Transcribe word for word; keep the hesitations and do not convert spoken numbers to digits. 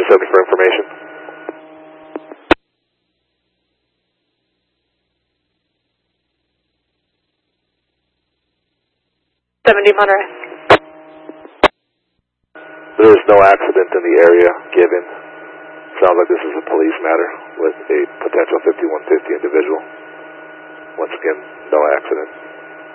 seventy for information. seventy Monterey. There is no accident in the area given. Sounds like this is a police matter with a potential fifty-one fifty individual. Once again, no accident.